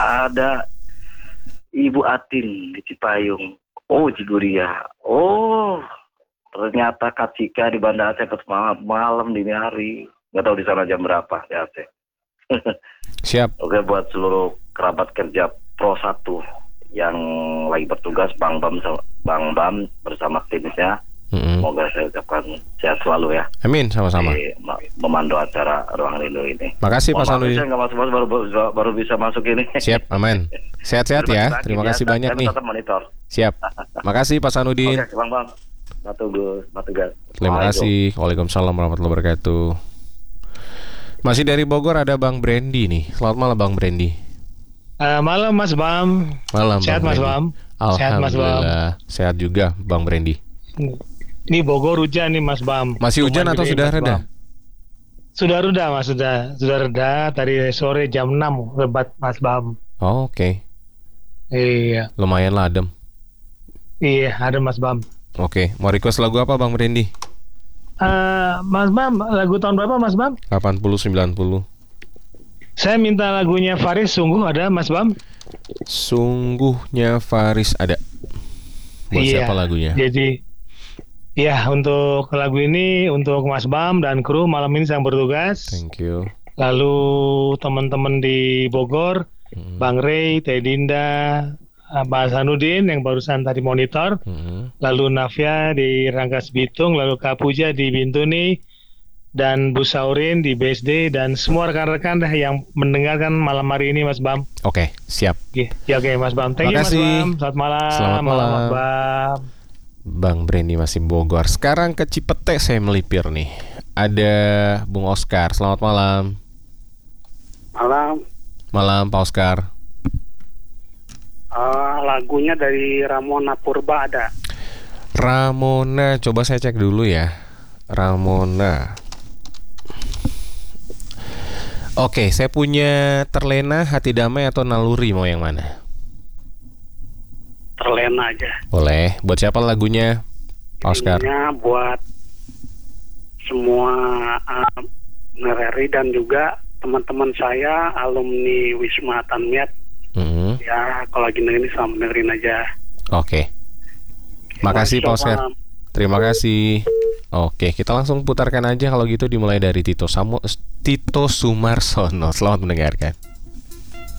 ada Ibu Atin di Cipayung. Oh, Ciguria. Oh, ternyata Kak Cika di Banda Aceh malam dini hari. Nggak tahu di sana jam berapa di Aceh. Siap. Oke, buat seluruh kerabat kerja Pro 1 yang lagi bertugas, Bang Bam bersama timnya. Semoga saya ucapkan sehat selalu ya. Amin, sama-sama. Memandu acara Ruang Rindu ini. Makasih Pak Sanudin. Saya nggak masuk baru bisa masuk ini. Siap, aman. Sehat-sehat ya. Terima kasih banyak nih. Tetap monitor. Siap. Makasih Pak Sanudin. Oke, Bang. Matugas. Terima kasih. Waalaikumsalam warahmatullahi wabarakatuh. Masih dari Bogor ada Bang Brandy nih. Selamat malam Bang Brandy. Malam Mas Bam. Malam Sehat Bang Mas Brandy. Bam. Alhamdulillah. Sehat juga Bang Brandy. Ini Bogor hujan nih Mas Bam. Masih hujan atau sudah reda? Sudah reda Mas, sudah reda. Tadi sore jam 6 lebat Mas Bam. Oh, oke. Iya. Lumayan lah adem. Iya, ada Mas Bam. Oke, mau request lagu apa Bang Brandy? Mas Bam, lagu tahun berapa Mas Bam? 80-90. Saya minta lagunya Faris, Sungguh, ada Mas Bam? Sungguhnya Faris ada. Buat siapa lagunya? Jadi ya, untuk lagu ini untuk Mas Bam dan kru malam ini sedang bertugas. Thank you. Lalu teman-teman di Bogor, Bang Ray, Teh Dinda, Pak Sanudin yang barusan tadi monitor, lalu Navia di Rangkas Bitung, lalu Kak Puja di Bintuni, dan Bu Saurin di BSD, dan semua rekan-rekan yang mendengarkan malam hari ini Mas Bam. Oke, siap. Ya, oke Mas Bam. Thank you Mas Bam. Selamat malam. Selamat malam Mas Bam. Bang Brandy masih Bogor. Sekarang ke Cipete saya melipir nih. Ada Bung Oscar. Selamat malam. Malam Pak Oscar. Lagunya dari Ramona Purba ada. Ramona, coba saya cek dulu ya. Ramona. Oke, saya punya Terlena, Hati Damai atau Naluri, mau yang mana? Terlena aja. Boleh. Buat siapa lagunya, Pak Oscar? Ini buat semua Nereri dan juga teman-teman saya alumni Wisma Tanmiat. Ya, kalau lagi dengerin sama dengerin aja. Oke. Makasih Pak Oscar. Terima kasih. Oke, kita langsung putarkan aja kalau gitu, dimulai dari Tito Sumarsono. Selamat mendengarkan.